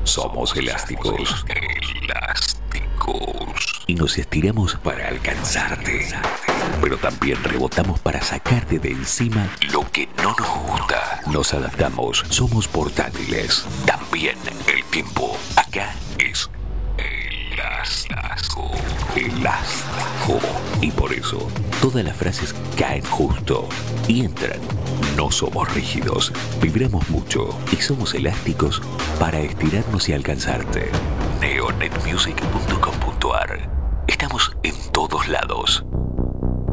Somos elásticos. Elásticos. Y nos estiramos para alcanzarte. Pero también rebotamos para sacarte de encima lo que no nos gusta. Nos adaptamos. Somos portátiles. También el tiempo. Acá es elástico. Elástico. Y por eso, todas las frases caen justo y entran. No somos rígidos, vibramos mucho y somos elásticos para estirarnos y alcanzarte. Neonetmusic.com.ar. Estamos en todos lados.